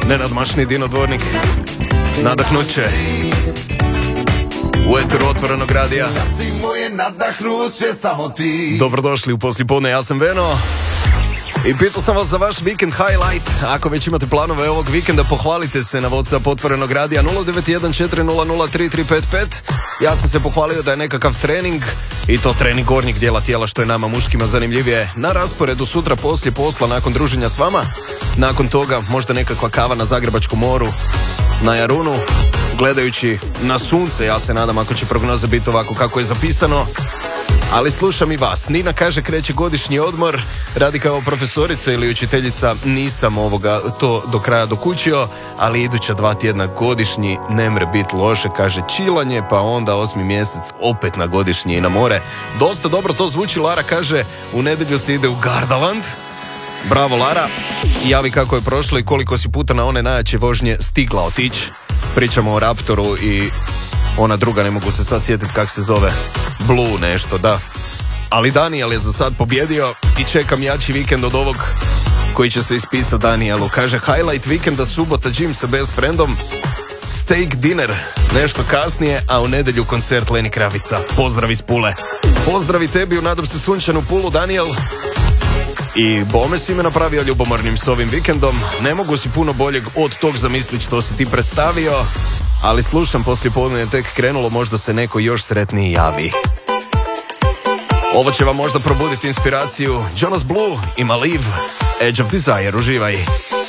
Nenadmašni Dino Dvornik nadahnut će u eteru Otvorenog radija. Dobrodošli u poslijepodne, ja sam Veno. I pitao sam vas za vaš vikend highlight. Ako već imate planove ovog vikenda, pohvalite se na WhatsApp Otvorenog radija 0914003355. Ja sam se pohvalio da je nekakav trening, i to trening gornjeg dijela tijela, što je nama muškima zanimljivije, na rasporedu sutra poslije posla nakon druženja s vama. Nakon toga možda nekakva kava na Zagrebačkom moru, na Jarunu, gledajući na sunce, ja se nadam, ako će prognoza biti ovako kako je zapisano. Ali slušam i vas. Nina kaže, kreće godišnji odmor. Radi kao profesorica ili učiteljica, nisam to do kraja dokučio, ali iduća 2 tjedna godišnji ne mre biti loše. Kaže, čilanje, pa onda 8. mjesec opet na godišnji i na more. Dosta dobro to zvuči. Lara kaže, u nedjelju se ide u Gardaland. Bravo Lara. Javi kako je prošlo i koliko si puta na one najjače vožnje stigla otići. Pričamo o Raptoru i ona druga, ne mogu se sad sjetiti kak se zove, Blue nešto, da. Ali Daniel je za sad pobjedio i čekam jači vikend od ovog koji će se ispisati Danielu. Kaže, highlight vikenda, subota gym sa best friendom, steak dinner nešto kasnije, a u nedjelju koncert Leni Kravica. Pozdrav iz Pule. Pozdravi tebi u nadam se sunčanu Pulu, Daniel. I bome si me napravio ljubomornim s ovim vikendom. Ne mogu si puno boljeg od tog zamisliti što si ti predstavio, ali slušam, poslijepodne je tek krenulo, možda se neko još sretniji javi. Ovo će vam možda probuditi inspiraciju. Jonas Blue i Maliv, Edge of Desire, uživaj.